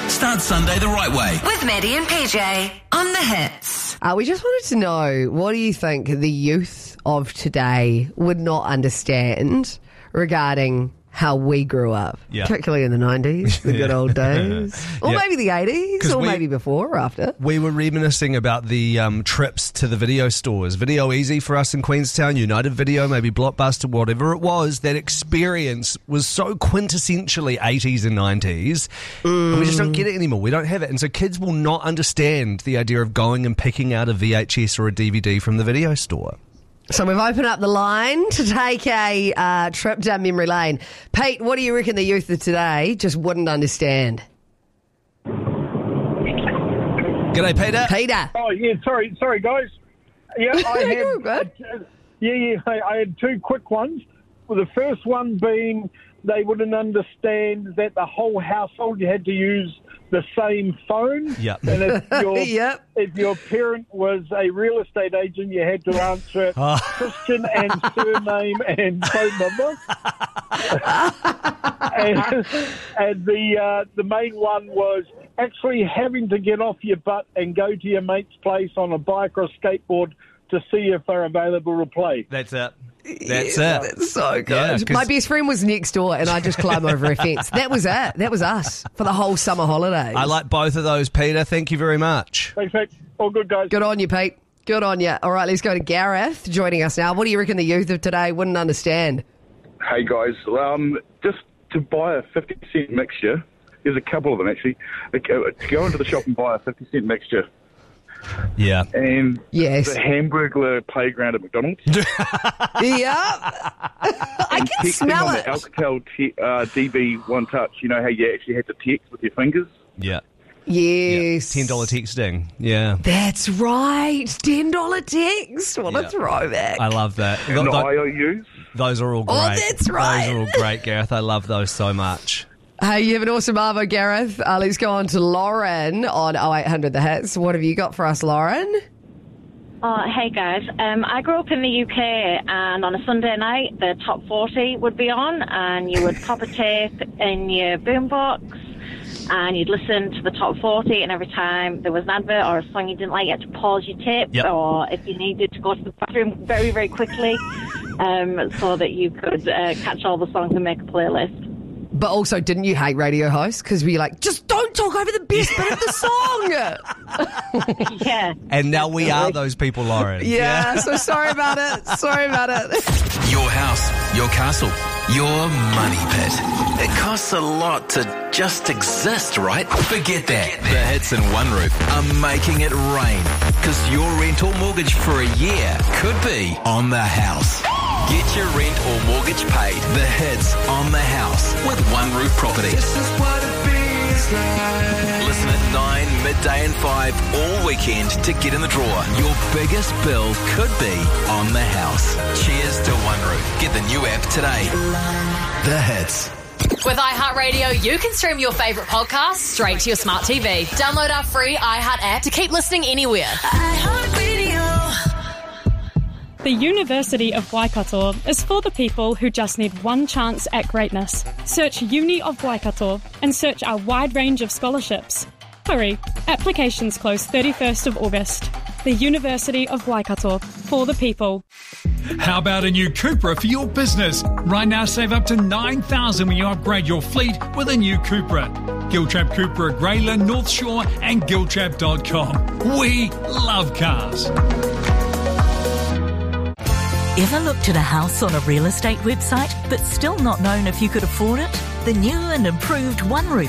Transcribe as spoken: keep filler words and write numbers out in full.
Start Sunday the right way. With Maddie and P J on The Hits. Uh, we just wanted to know, what do you think the youth of today would not understand regarding how we grew up, yeah. particularly in the nineties, the good old days, or yeah. maybe the eighties, or we, maybe before or after. We were reminiscing about the um, trips to the video stores. Video Easy for us in Queenstown, United Video, maybe Blockbuster, whatever it was. That experience was so quintessentially eighties and nineties, mm. and we just don't get it anymore. We don't have it. And so kids will not understand the idea of going and picking out a V H S or a D V D from the video store. So we've opened up the line to take a uh, trip down memory lane. Pete, what do you reckon the youth of today just wouldn't understand? G'day, Peter. Peter. Oh, yeah, sorry, sorry, guys. Yeah, I You're had, good. uh, yeah, yeah, I, I had two quick ones. Well, the first one being they wouldn't understand that the whole household you had to use the same phone. Yep. And if your, Yep. if your parent was a real estate agent, you had to answer Oh. Christian and surname and phone number. and, and the uh, the main one was actually having to get off your butt and go to your mate's place on a bike or a skateboard to see if they're available to play. That's it. That's Yeah, it. That's so good. Yeah, 'cause- My best friend was next door and I just climbed over a fence. That was it. That was us for the whole summer holidays. I like both of those, Peter. Thank you very much. Thanks, mate. All good, guys. Good on you, Pete. Good on you. All right, let's go to Gareth joining us now. What do you reckon the youth of today wouldn't understand? Hey guys, um, just to buy a fifty cent mixture, there's a couple of them actually, to go into the shop and buy a fifty cent mixture Yeah. and Yes. the Hamburglar playground at McDonald's. Yeah. I can Texting smell on it. the Alcatel te- uh, D B One Touch, you know how you actually had to text with your fingers? Yeah. Yes. ten dollars texting. Yeah. That's right. ten dollars text. What Yeah. a throwback. I love that. And Th- the th- I O Us. those are all great. Oh, that's right. Those are all great, Gareth. I love those so much. Hey, you have an awesome arvo, Gareth. Uh, let's go on to Lauren on oh eight hundred The Hits. What have you got for us, Lauren? Oh, hey guys. Um, I grew up in the U K, and on a Sunday night, the top forty would be on, and you would pop a tape in your boombox, and you'd listen to the top forty, and every time there was an advert or a song you didn't like, you had to pause your tape, Yep. or if you needed to go to the bathroom very, very quickly, um, so that you could uh, catch all the songs and make a playlist. But also, didn't you hate radio hosts? Because we were like, just don't talk over the best bit of the song. Yeah. And now we are those people, Lauren. Yeah, so sorry about it. Sorry about it. Your house, your castle, your money pit. It costs a lot to just exist, right? Forget that. The Hits and One Roof are making it rain, because your rent or mortgage for a year could be on the house. Get your rent or mortgage paid. The Hits on the house with One Roof Property. This is what it feels like. Listen at nine, midday and five all weekend to get in the draw. Your biggest bill could be on the house. Cheers to One Roof. Get the new app today. The Hits. With iHeartRadio, you can stream your favourite podcasts straight to your smart T V. Download our free iHeart app to keep listening anywhere. The University of Waikato is for the people who just need one chance at greatness. Search Uni of Waikato and search our wide range of scholarships. Hurry, applications close thirty-first of August. The University of Waikato, for the people. How about a new Cupra for your business? Right now, save up to nine thousand dollars when you upgrade your fleet with a new Cupra. Giltrap Cupra at Grayland, North Shore and giltrap dot com. We love cars. Ever looked at a house on a real estate website but still not known if you could afford it? The new and improved One Roof